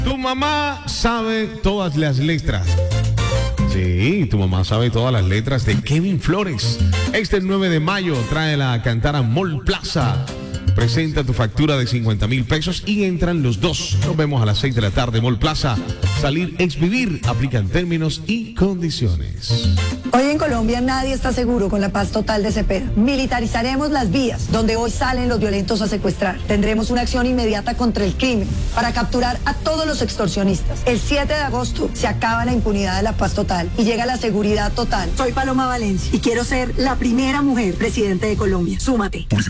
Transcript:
Tu mamá sabe todas las letras. Sí, tu mamá sabe todas las letras de Kevin Flores. Este 9 de mayo tráela a cantar a Mall Plaza. Presenta tu factura de 50,000 pesos y entran los dos. Nos vemos a las 6 de la tarde, Mall Plaza. Salir es vivir. Aplican términos y condiciones. Hoy en Colombia nadie está seguro con la paz total de Cepeda. Militarizaremos las vías donde hoy salen los violentos a secuestrar. Tendremos una acción inmediata contra el crimen para capturar a todos los extorsionistas. El 7 de agosto se acaba la impunidad de la paz total y llega la seguridad total. Soy Paloma Valencia y quiero ser la primera mujer presidente de Colombia. Súmate.